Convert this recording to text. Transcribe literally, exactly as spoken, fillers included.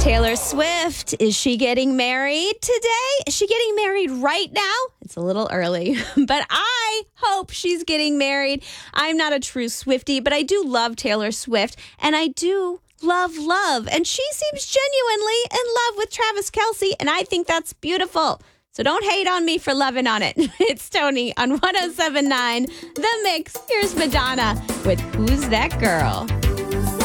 Taylor Swift, is she getting married today? Is she getting married right now? It's a little early, but I hope she's getting married. I'm not a true Swiftie, but I do love Taylor Swift, and I do love love. And she seems genuinely in love with Travis Kelce, and I think that's beautiful. So don't hate on me for loving on it. It's Tony on one oh seven point nine The Mix. Here's Madonna with Who's That Girl?